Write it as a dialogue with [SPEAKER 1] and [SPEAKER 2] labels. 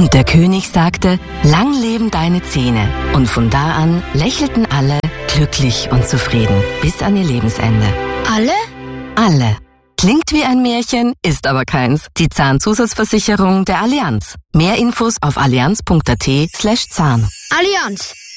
[SPEAKER 1] Und der König sagte, lang leben deine Zähne. Und von da an lächelten alle glücklich und zufrieden bis an ihr Lebensende.
[SPEAKER 2] Alle?
[SPEAKER 1] Alle. Klingt wie ein Märchen, ist aber keins. Die Zahnzusatzversicherung der Allianz. Mehr Infos auf allianz.at/Zahn.
[SPEAKER 2] Allianz.